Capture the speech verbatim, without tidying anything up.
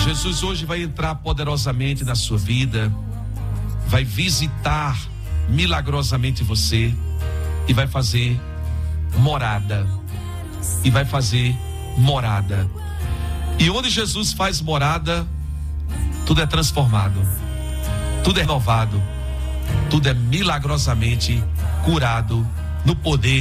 Jesus hoje vai entrar poderosamente na sua vida, vai visitar milagrosamente você e vai fazer morada. E vai fazer morada. E onde Jesus faz morada, tudo é transformado, tudo é renovado, tudo é milagrosamente curado no poder